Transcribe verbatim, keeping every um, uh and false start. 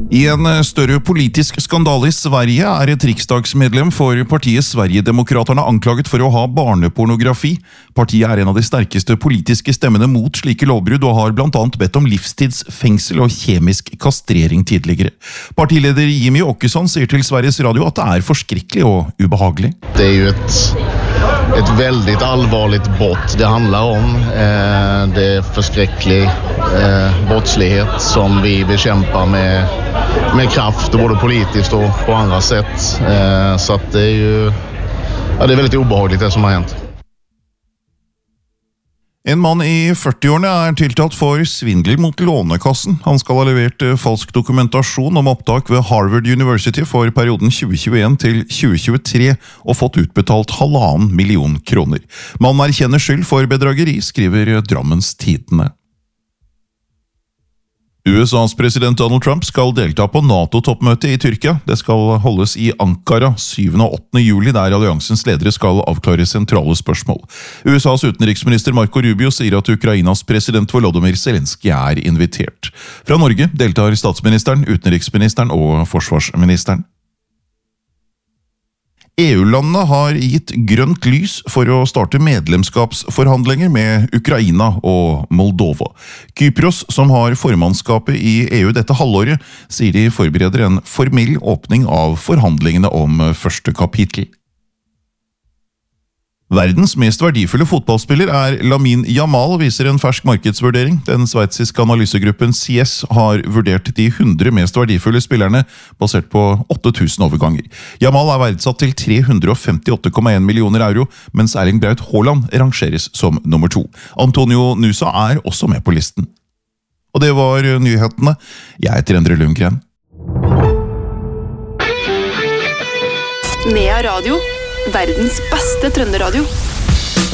I en større politisk skandale i Sverige er et riksdagsmedlem for partiet Sverigedemokraterna anklaget for å ha barnepornografi. Partiet er en av de sterkeste politiske stemmene mot slike lovbrudd og har blant annet bedt om livstidsfengsel og kjemisk kastrering tidligere. Partileder Jimmy Åkesson sier til Sveriges Radio at det er forskrekkelig og ubehagelig. Det er jo et, et veldig allvarligt brott det handler om. Eh, det er forskrekkelig eh, brottslighet som vi bekjemper med med kraft och både politiskt och på andra sätt. Eh, så att det är ju ja, det är väldigt obehagligt det som har hänt. En mann i førtiårene er tiltalt for svindel mot Lånekassen. Han skal ha levert falsk dokumentasjon om opptak ved Harvard University for perioden tjue tjueen til tjue tjuetre og fått utbetalt halvannen million kroner. Mannen erkjenner skyld for bedrageri, skriver Drammens Tidende. U S A's president Donald Trump skal delta på NATO-toppmøte i Tyrkia. Det skal holdes i Ankara syvende og åttende juli, der alliansens ledere skal avklare sentrale spørsmål. U S A's utenriksminister Marco Rubio sier at Ukrainas president Volodymyr Zelensky er invitert. Fra Norge deltar statsministeren, utenriksministeren og forsvarsministeren. E U-landene har gitt grønt lys for å starte medlemskapsforhandlinger med Ukraina og Moldova. Kypros, som har formannskapet i E U dette halvåret, sier de forbereder en formell åpning av forhandlingene om første kapittel. Verdens mest verdifulle fotballspiller er Lamine Yamal, viser en fersk markedsvurdering. Den sveitsiske analysegruppen C S har vurdert de hundre mest verdifulle spillerne basert på åtte tusen overganger. Yamal er verdsatt til tre hundre femtiåtte komma en millioner euro, mens Erling Braut Haaland rangeres som nummer to. Antonio Nusa er også med på listen. Og det var nyhetene. Jeg heter Endre Lundgren. Nea Radio, verdens beste trønderadio.